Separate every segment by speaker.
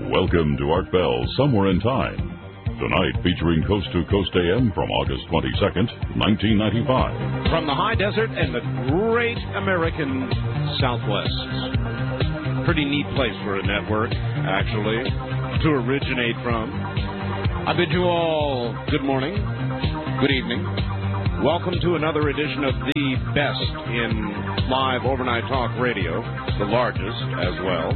Speaker 1: Welcome to Art Bell Somewhere in Time. Tonight featuring Coast to Coast AM from August 22nd, 1995.
Speaker 2: From the high desert and the great American Southwest. Pretty neat place for a network, actually, to originate from. I bid you all good morning, good evening. Welcome to another edition of the best in live overnight talk radio, the largest as well,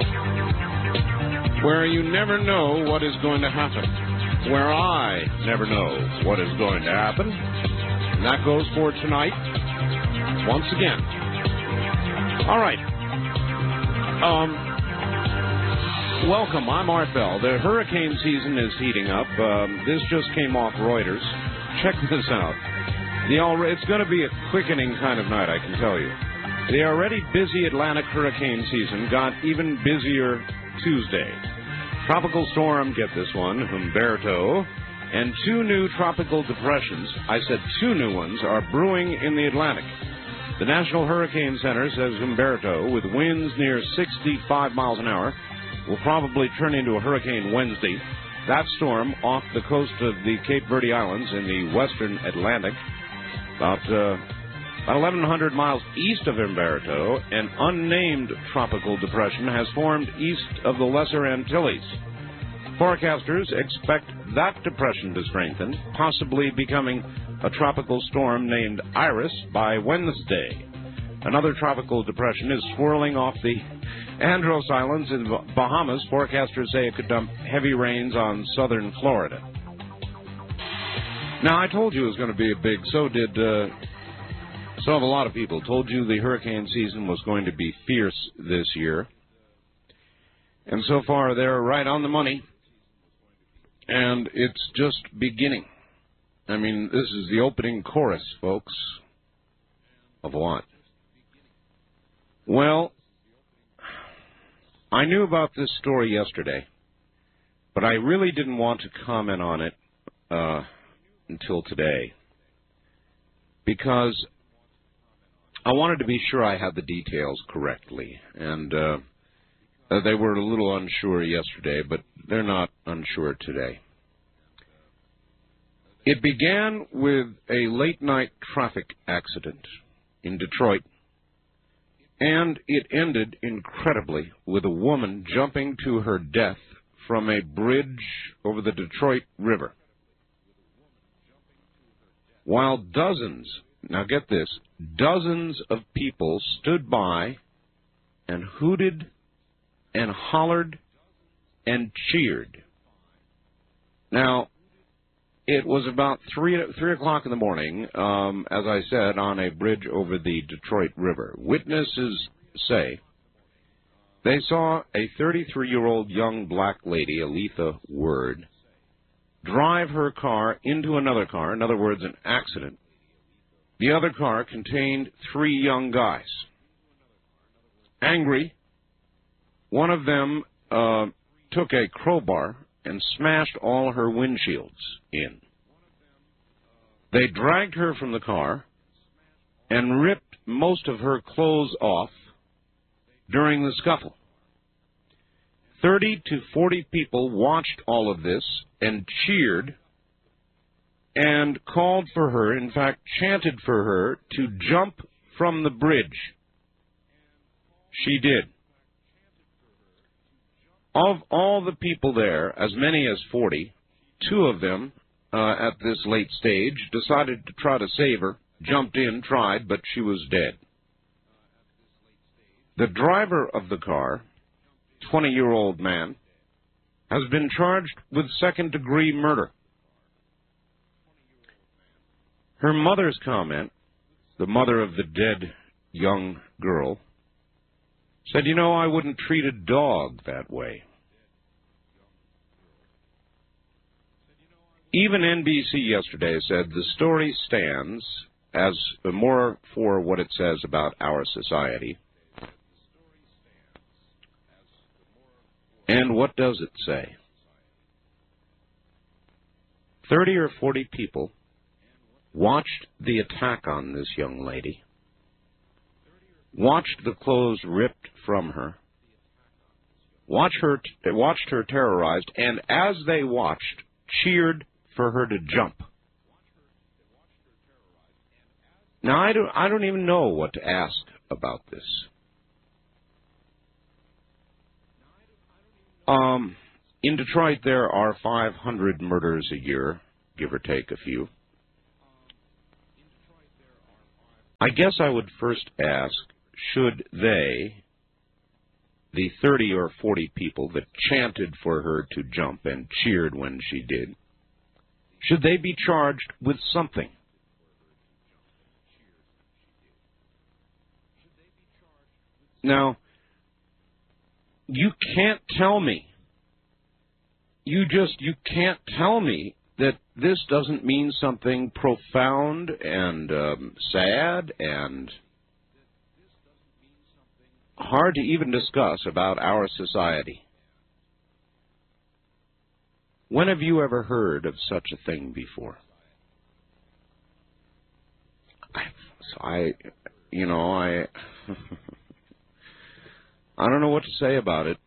Speaker 2: where you never know what is going to happen, where I never know what is going to happen. And that goes for tonight, once again. All right. Welcome. I'm Art Bell. The hurricane season is heating up. This just came off Reuters. Check this out. It's going to be a quickening kind of night, I can tell you. The already busy Atlantic hurricane season got even busier Tuesday. Tropical storm, get this one, Humberto, and two new tropical depressions, I said two new ones, are brewing in the Atlantic. The National Hurricane Center says Humberto, with winds near 65 miles an hour, will probably turn into a hurricane Wednesday. That storm off the coast of the Cape Verde Islands in the western Atlantic, about 1,100 miles east of Humberto, an unnamed tropical depression has formed east of the Lesser Antilles. Forecasters expect that depression to strengthen, possibly becoming a tropical storm named Iris by Wednesday. Another tropical depression is swirling off the Andros Islands in the Bahamas. Forecasters say it could dump heavy rains on southern Florida. Now, I told you it was going to be so have a lot of people. Told you the hurricane season was going to be fierce this year. And so far, they're right on the money. And it's just beginning. I mean, this is the opening chorus, folks. Of what? Well, I knew about this story yesterday, but I really didn't want to comment on it until today, because I wanted to be sure I had the details correctly, and they were a little unsure yesterday, but they're not unsure today. It began with a late-night traffic accident in Detroit, and it ended, incredibly, with a woman jumping to her death from a bridge over the Detroit River. While dozens, now get this, dozens of people stood by and hooted and hollered and cheered. Now, it was about 3 o'clock in the morning, as I said, on a bridge over the Detroit River. Witnesses say they saw a 33-year-old young black lady, Aletha Word, drive her car into another car, in other words, an accident. The other car contained 3 young guys. Angry, one of them took a crowbar and smashed all her windshields in. They dragged her from the car and ripped most of her clothes off during the scuffle. 30 to 40 people watched all of this and cheered and called for her, in fact, chanted for her to jump from the bridge. She did. Of all the people there, as many as 40, 2 of them, at this late stage, decided to try to save her, jumped in, tried, but she was dead. The driver of the car, 20-year-old man, has been charged with second-degree murder. Her mother's comment, the mother of the dead young girl, said, "You know, I wouldn't treat a dog that way." Even NBC yesterday said the story stands as more for what it says about our society. And what does it say? 30 or 40 people watched the attack on this young lady, watched the clothes ripped from her, watched her terrorized, and as they watched, cheered for her to jump. Now, I don't even know what to ask about this. In Detroit, there are 500 murders a year, give or take a few. I guess I would first ask, should they, the 30 or 40 people that chanted for her to jump and cheered when she did, should they be charged with something? Now, you can't tell me, you can't tell me that this doesn't mean something profound and sad and hard to even discuss about our society. When have you ever heard of such a thing before? I don't know what to say about it.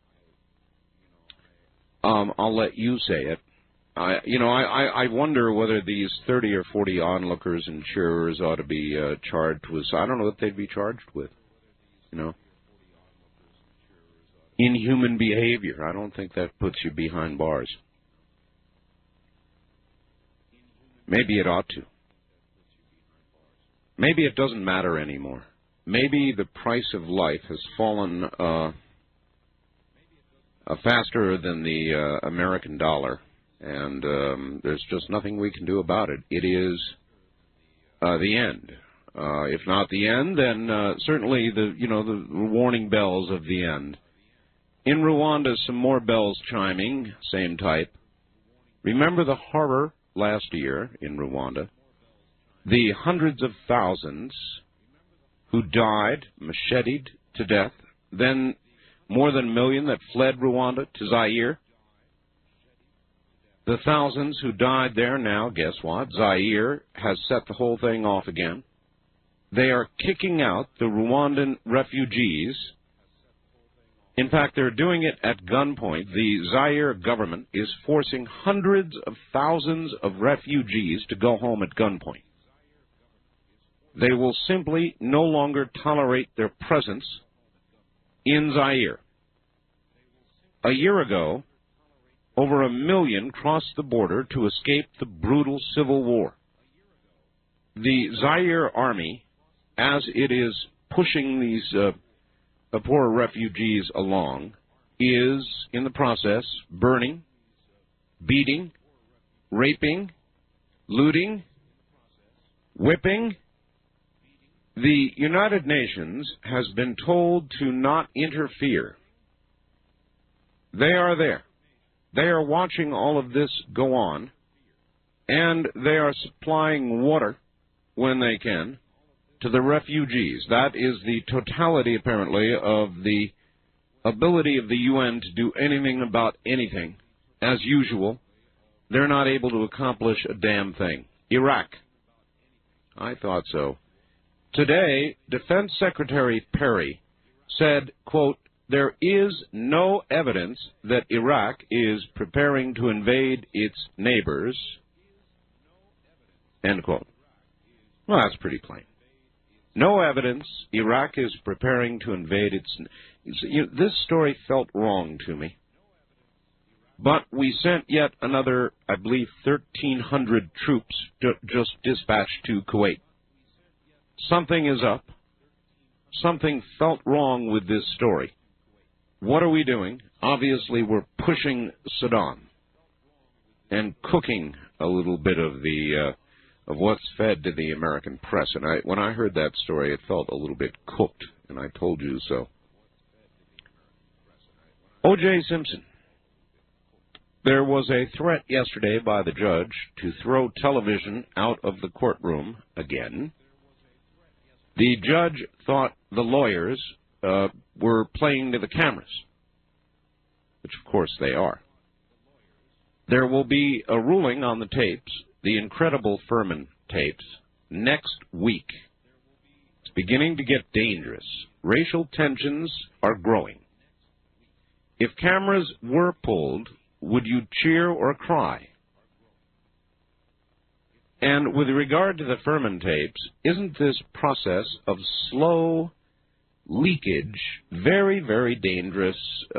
Speaker 2: I'll let you say it. I wonder whether these 30 or 40 onlookers and cheerers ought to be charged with. I don't know what they'd be charged with. Inhuman behavior. I don't think that puts you behind bars. Maybe it ought to. Maybe it doesn't matter anymore. Maybe the price of life has fallen faster than the American dollar, and there's just nothing we can do about it. It is the end. If not the end, then certainly the warning bells of the end. In Rwanda, some more bells chiming, same type. Remember the horror last year in Rwanda? The hundreds of thousands who died, macheted to death, then more than a million that fled Rwanda to Zaire. The thousands who died there now, guess what? Zaire has set the whole thing off again. They are kicking out the Rwandan refugees. In fact, they're doing it at gunpoint. The Zaire government is forcing hundreds of thousands of refugees to go home at gunpoint. They will simply no longer tolerate their presence in Zaire. A year ago, over 1 million crossed the border to escape the brutal civil war. The Zaire army, as it is pushing these poor refugees along, is in the process burning, beating, raping, looting, whipping. The United Nations has been told to not interfere. They are there. They are watching all of this go on, and they are supplying water when they can to the refugees. That is the totality, apparently, of the ability of the UN to do anything about anything. As usual, they're not able to accomplish a damn thing. Iraq. I thought so. Today, Defense Secretary Perry said, quote, "There is no evidence that Iraq is preparing to invade its neighbors," end quote. Well, that's pretty plain. No evidence Iraq is preparing to invade its... this story felt wrong to me. But we sent yet another, I believe, 1,300 troops just dispatched to Kuwait. Something is up. Something felt wrong with this story. What are we doing? Obviously, we're pushing Saddam and cooking a little bit of the of what's fed to the American press. And when I heard that story, it felt a little bit cooked, and I told you so. O.J. Simpson. There was a threat yesterday by the judge to throw television out of the courtroom again. The judge thought the lawyers were playing to the cameras, which of course they are. There will be a ruling on the tapes, the incredible Furman tapes, next week. It's beginning to get dangerous. Racial tensions are growing. If cameras were pulled, would you cheer or cry? And with regard to the Furman tapes, isn't this process of slow leakage very, very dangerous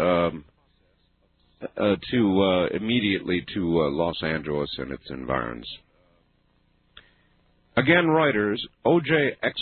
Speaker 2: immediately to Los Angeles and its environs? Again, Reuters, O.J.